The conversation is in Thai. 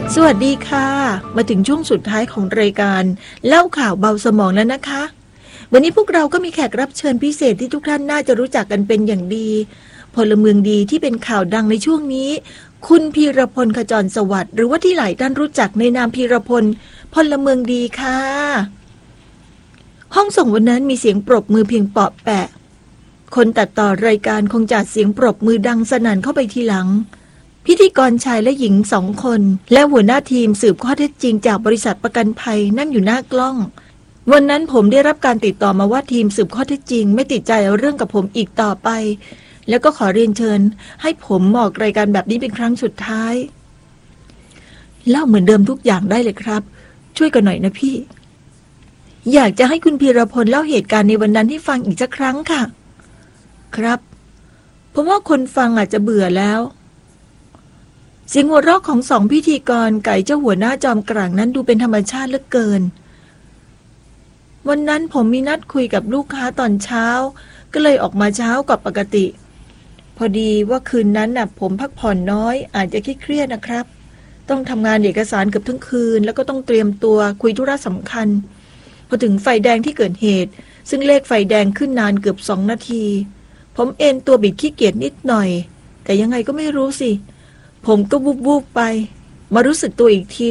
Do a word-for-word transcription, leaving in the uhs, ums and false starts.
สวัสดีค่ะมาถึงช่วงสุดท้ายของรายการเล่าข่าวเบาสมองแล้วนะคะวันนี้พวกเราก็มีแขกรับเชิญพิเศษที่ทุกท่านน่าจะรู้จักกันเป็นอย่างดีพลเมืองดีที่เป็นข่าวดังในช่วงนี้คุณพีรพลขจรสวัสดิ์หรือว่าที่หลายท่านรู้จักในนามพีรพลพลเมืองดีค่ะห้องส่งวันนั้นมีเสียงปรบมือเพียงเปาะแปะคนตัดต่อรายการคงจัดเสียงปรบมือดังสนั่นเข้าไปทีหลังพิธีกรชายและหญิงสองคนและหัวหน้าทีมสืบข้อเท็จจริงจากบริษัทประกันภัยนั่งอยู่หน้ากล้องวันนั้นผมได้รับการติดต่อมาว่าทีมสืบข้อเท็จจริงไม่ติดใจเรื่องกับผมอีกต่อไปแล้วก็ขอเรียนเชิญให้ผมออกรายการแบบนี้เป็นครั้งสุดท้ายเล่าเหมือนเดิมทุกอย่างได้เลยครับช่วยกันหน่อยนะพี่อยากจะให้คุณพีรพลเล่าเหตุการณ์ในวันนั้นให้ฟังอีกสักครั้งค่ะครับผมว่าคนฟังอาจจะเบื่อแล้วเสียงหัวเราะของสองพิธีกรไก่เจ้าหัวหน้าจอมกลางนั้นดูเป็นธรรมชาติเหลือเกินวันนั้นผมมีนัดคุยกับลูกค้าตอนเช้าก็เลยออกมาเช้ากว่าปกติพอดีว่าคืนนั้นน่ะผมพักผ่อนน้อยอาจจะเครียดนะครับต้องทำงานเอกสารเกือบทั้งคืนแล้วก็ต้องเตรียมตัวคุยธุระสำคัญพอถึงไฟแดงที่เกิดเหตุซึ่งเลขไฟแดงขึ้นนานเกือบสองนาทีผมเอนตัวบิดขี้เกียจนิดหน่อยแต่ยังไงก็ไม่รู้สิผมก็วูบวูบไปมารู้สึกตัวอีกที